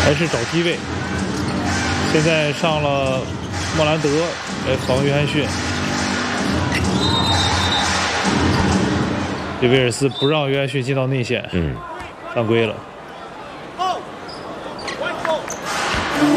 还是找低位。现在上了莫兰德来防约翰逊，这威尔斯不让约翰逊进到内线，犯规了。